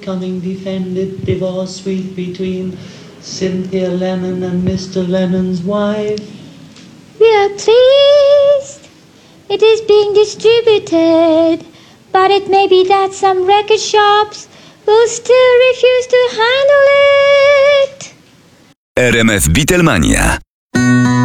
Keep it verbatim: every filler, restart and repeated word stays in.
Coming defended divorce sweet between Cynthia Lennon and Mister Lennon's wife. We are pleased it is being distributed, but it may be that some record shops will still refuse to handle it. R M F Beatlemania.